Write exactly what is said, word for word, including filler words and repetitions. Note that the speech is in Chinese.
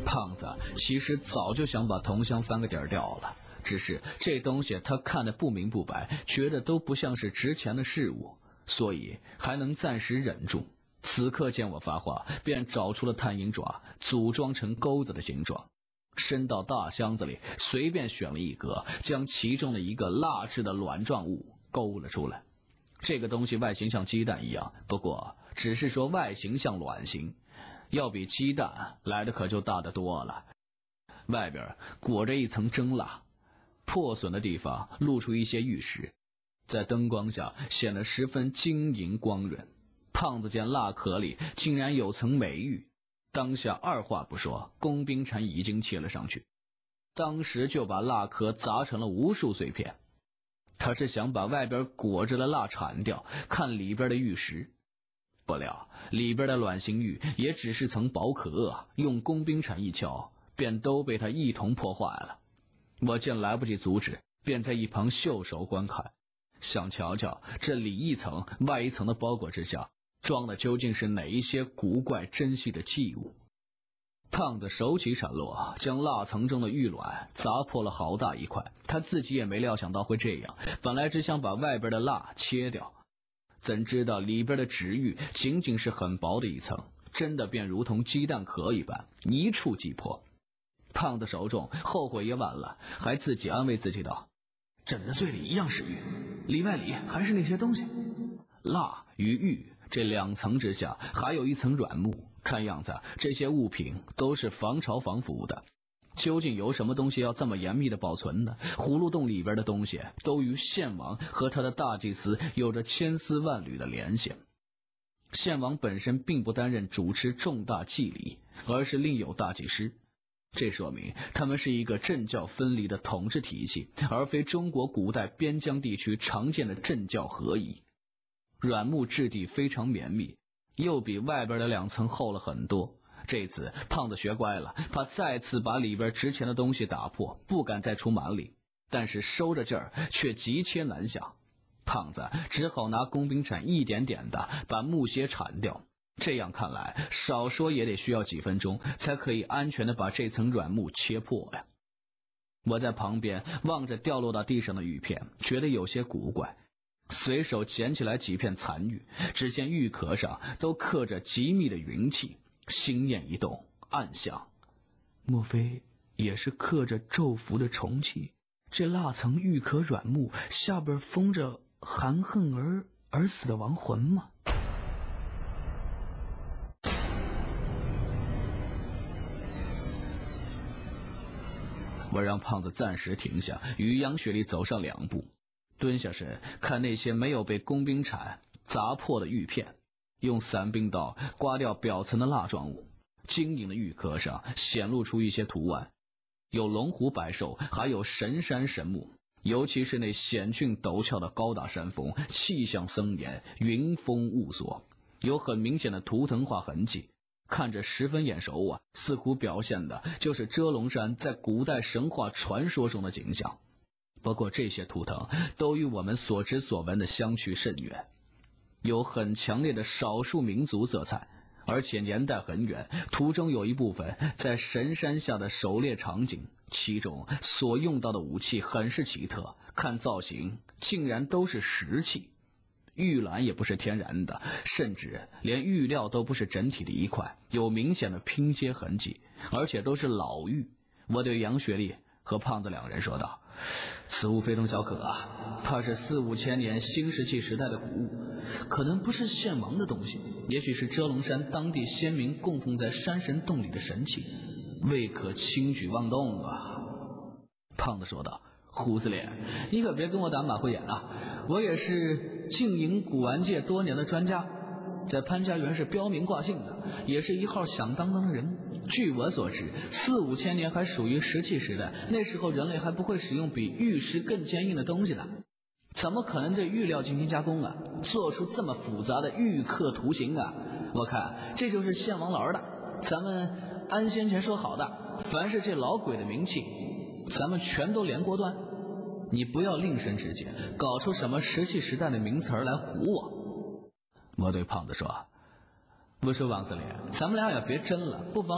胖子其实早就想把铜箱翻个底儿掉了，只是这东西他看得不明不白，觉得都不像是值钱的事物，所以还能暂时忍住。此刻见我发话，便找出了探鹰爪，组装成钩子的形状，伸到大箱子里，随便选了一格，将其中的一个蜡制的卵状物勾了出来。这个东西外形像鸡蛋一样，不过只是说外形像卵形，要比鸡蛋来的可就大得多了。外边裹着一层蒸蜡，破损的地方露出一些玉石，在灯光下显得十分晶莹光润。胖子见蜡壳里竟然有层美玉，当下二话不说，工兵铲已经切了上去，当时就把蜡壳砸成了无数碎片。他是想把外边裹着的蜡铲掉，看里边的玉石。不料里边的卵形玉也只是层薄壳，用工兵铲一敲，便都被他一同破坏了。我见来不及阻止，便在一旁袖手观看，想瞧瞧这里一层外一层的包裹之下装的究竟是哪一些古怪珍稀的器物。胖子手起铲落，将蜡层中的玉卵砸破了好大一块，他自己也没料想到会这样，本来只想把外边的蜡切掉，怎知道里边的纸玉仅仅是很薄的一层，真的便如同鸡蛋壳一般，一触即破。胖子手中后悔也晚了，还自己安慰自己道：整个碎里一样是玉，里外里还是那些东西。蜡与玉这两层之下还有一层软木，看样子这些物品都是防潮防腐的。究竟有什么东西要这么严密的保存呢？葫芦洞里边的东西都与献王和他的大祭司有着千丝万缕的联系。献王本身并不担任主持重大祭礼，而是另有大祭司，这说明他们是一个政教分离的统治体系，而非中国古代边疆地区常见的政教合一。软木质地非常绵密，又比外边的两层厚了很多。这次胖子学乖了，怕再次把里边值钱的东西打破，不敢再出蛮力，但是收着劲儿却急切难下。胖子只好拿工兵铲一点点的把木屑铲掉，这样看来少说也得需要几分钟才可以安全的把这层软木切破呀。我在旁边望着掉落到地上的玉片，觉得有些古怪，随手捡起来几片残玉，只见玉壳上都刻着极密的云气，心念一动，暗想，莫非也是刻着咒符的重器？这蜡层玉壳软木下边封着含恨而而死的亡魂吗？我让胖子暂时停下，与杨雪莉走上两步，蹲下身看那些没有被工兵铲砸破的玉片，用伞兵刀刮掉表层的蜡状物，晶莹的玉壳上显露出一些图案，有龙虎百兽，还有神山神木，尤其是那险峻陡峭的高大山峰，气象森严，云峰雾锁，有很明显的图腾化痕迹，看着十分眼熟啊，似乎表现的就是遮龙山在古代神话传说中的景象。不过这些图腾都与我们所知所闻的相去甚远，有很强烈的少数民族色彩，而且年代很远。图中有一部分在神山下的狩猎场景，其中所用到的武器很是奇特，看造型竟然都是石器，玉卵也不是天然的，甚至连玉料都不是整体的一块，有明显的拼接痕迹，而且都是老玉。我对杨雪莉和胖子两人说道，此物非同小可啊，怕是四五千年新石器时代的古物，可能不是献王的东西，也许是遮龙山当地先民供奉在山神洞里的神器，未可轻举妄动啊。胖子说道，胡子脸，你可别跟我打马虎眼啊，我也是经营古玩界多年的专家，在潘家园是标名挂姓的，也是一号响当当的人物。据我所知，四五千年还属于石器时代，那时候人类还不会使用比玉石更坚硬的东西的，怎么可能对玉料进行加工啊，做出这么复杂的玉刻图形啊？我看这就是献王老的，咱们按先前说好的，凡是这老鬼的名气，咱们全都连锅端。你不要另生直见，搞出什么石器时代的名词来唬我。我对胖子说，我说王司令，咱们俩也别争了，不妨